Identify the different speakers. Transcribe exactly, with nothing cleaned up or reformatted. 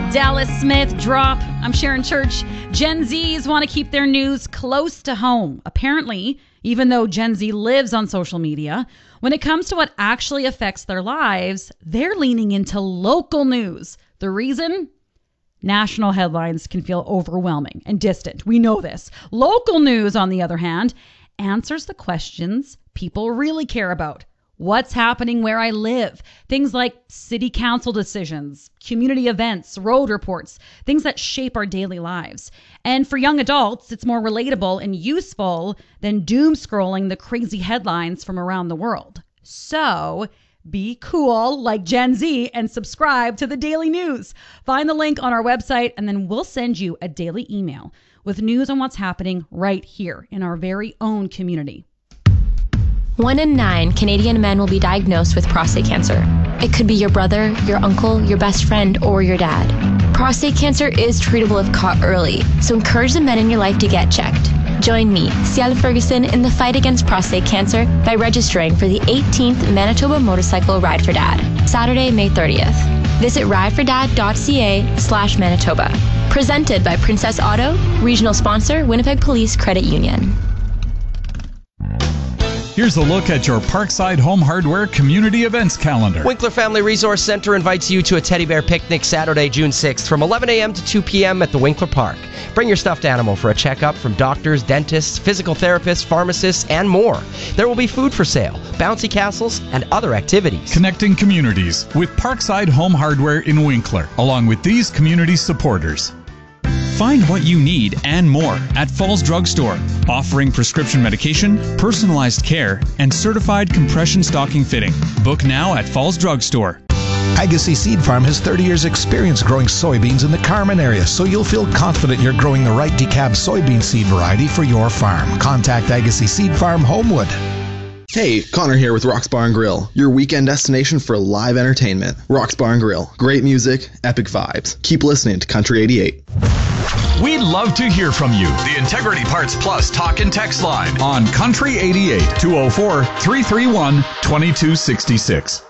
Speaker 1: Dallas Smith drop. I'm Sharon Church. Gen Zs want to keep their news close to home. Apparently, even though Gen Z lives on social media, when it comes to what actually affects their lives, they're leaning into local news. The reason? National headlines can feel overwhelming and distant. We know this. Local news, on the other hand, answers the questions people really care about. What's happening where I live? Things like city council decisions, community events, road reports, things that shape our daily lives. And for young adults, it's more relatable and useful than doom scrolling the crazy headlines from around the world. So be cool like Gen Z and subscribe to the Daily News. Find the link on our website and then we'll send you a daily email with news on what's happening right here in our very own community.
Speaker 2: One in nine Canadian men will be diagnosed with prostate cancer. It could be your brother, your uncle, your best friend, or your dad. Prostate cancer is treatable if caught early, so encourage the men in your life to get checked. Join me, Ciel Ferguson, in the fight against prostate cancer by registering for the eighteenth Manitoba Motorcycle Ride for Dad, Saturday, May thirtieth. Visit ridefordad.ca slash Manitoba. Presented by Princess Auto, regional sponsor, Winnipeg Police Credit Union.
Speaker 3: Here's a look at your Parkside Home Hardware community events calendar.
Speaker 4: Winkler Family Resource Center invites you to a teddy bear picnic Saturday, June sixth from eleven a.m. to two p.m. at the Winkler Park. Bring your stuffed animal for a checkup from doctors, dentists, physical therapists, pharmacists, and more. There will be food for sale, bouncy castles, and other activities.
Speaker 3: Connecting communities with Parkside Home Hardware in Winkler, along with these community supporters.
Speaker 5: Find what you need and more at Falls Drug Store, offering prescription medication, personalized care, and certified compression stocking fitting. Book now at Falls Drug Store.
Speaker 6: Agassiz Seed Farm has thirty years experience growing soybeans in the Carman area, so you'll feel confident you're growing the right decab soybean seed variety for your farm. Contact Agassiz Seed Farm, Homewood.
Speaker 7: Hey, Connor here with Rock's Bar and Grill, your weekend destination for live entertainment. Rock's Bar and Grill, great music, epic vibes. Keep listening to Country eighty-eight.
Speaker 3: We'd love to hear from you. The Integrity Parts Plus talk and text line on Country eighty-eight, two oh four, three three one, two two six six.